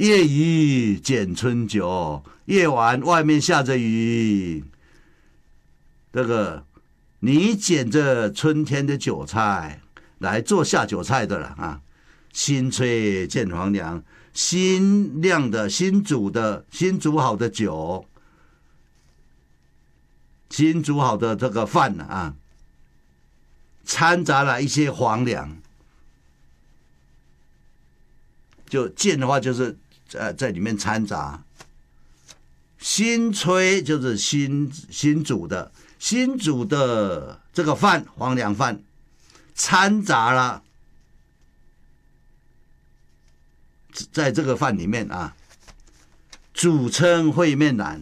夜雨剪春酒，夜晚外面下着雨。这个你捡着春天的韭菜来做下酒菜的了啊！新炊见黄粱，新酿的、新煮好的酒，新煮好的这个饭啊，掺杂了一些黄粱。就见的话就是在里面掺杂，新炊就是新煮的这个饭，黄粱饭掺杂了在这个饭里面啊，主称会面难。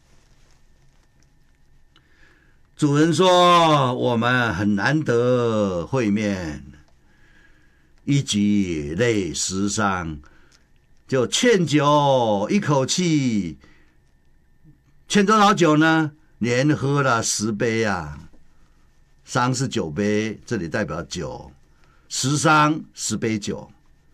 主人说我们很难得会面，一举泪十觞，就劝酒一口气，劝多少酒呢？连喝了10杯啊！觞是酒杯，这里代表酒，10觞10杯酒，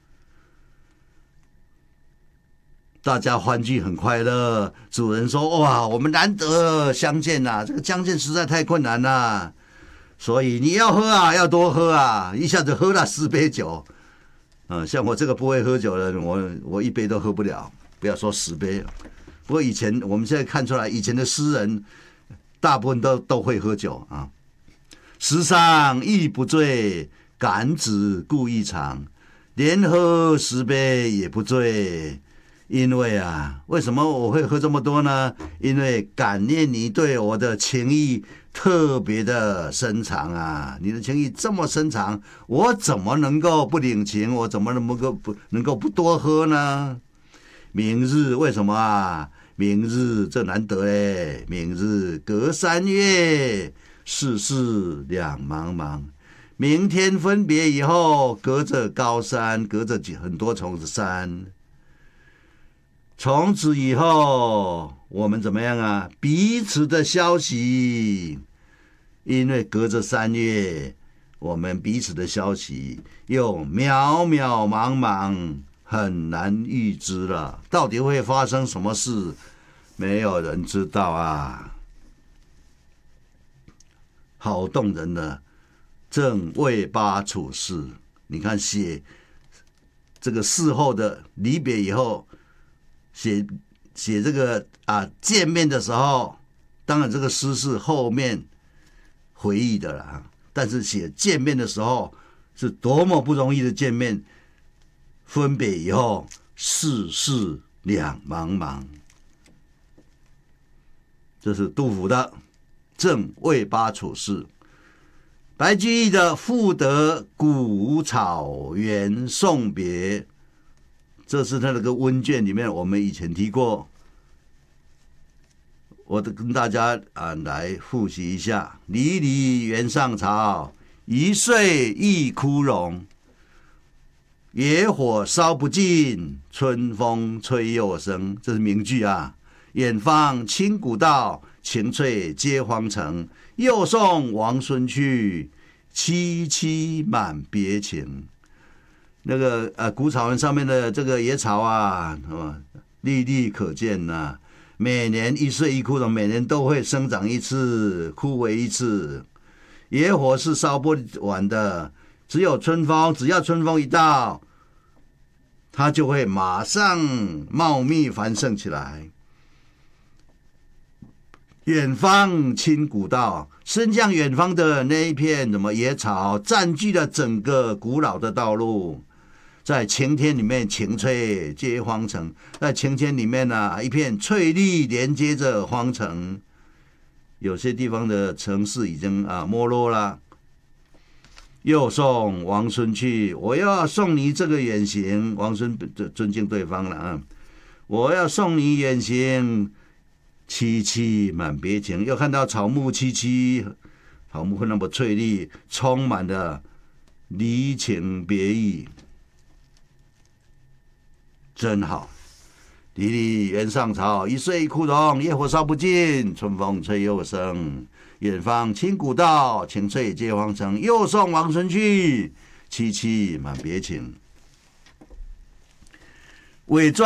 大家欢聚很快乐。主人说：“哇，我们难得相见啊，这个相见实在太困难了。”所以你要喝啊，要多喝啊！一下子喝了10杯酒，像我这个不会喝酒的，我1杯都喝不了，不要说10杯。不过我们现在看出来，以前的诗人大部分都会喝酒啊。10觞亦不醉，感子故意长，连喝10杯也不醉。因为啊，为什么我会喝这么多呢？因为感念你对我的情谊特别的深长啊！你的情谊这么深长，我怎么能够不领情？我怎么能够不多喝呢？明日为什么啊？明日这难得嘞！明日隔3月，世事两茫茫。明天分别以后，隔着高山，隔着很多重的山。从此以后，我们怎么样啊？彼此的消息，因为隔着3月，我们彼此的消息又渺渺茫茫，很难预知了。到底会发生什么事，没有人知道啊！好动人的正未八处事，你看写这个事后的离别以后。写这个见面的时候，当然这个诗是后面回忆的啦，但是写见面的时候是多么不容易的见面，分别以后世事两茫茫，这是杜甫的正未八处事。白居易的赋得古草原送别，这是他那个问卷里面，我们以前提过，我跟大家来复习一下：离离原上草，一岁一枯荣。野火烧不尽，春风吹又生。这是名句啊。远芳侵古道，晴翠接荒城。又送王孙去，萋萋满别情。那个古草原上面的这个野草啊，历历可见呐。每年一岁一枯荣，每年都会生长一次，枯萎一次。野火是烧不完的，只要春风一到，它就会马上茂密繁盛起来。远方侵古道，伸向远方的那一片野草，占据了整个古老的道路。在晴天里面，晴翠接荒城。在晴天里面一片翠绿连接着荒城。有些地方的城市已经没落了。又送王孙去，我要送你这个远行。王孙尊敬对方了啊，我要送你远行，萋萋满别情。又看到草木萋萋，草木会那么翠绿，充满了离情别意。真好，离离原上草，一岁一枯荣。野火烧不尽，春风吹又生。远方侵古道，晴翠接荒城。又送王孙去，萋萋满别情。伪装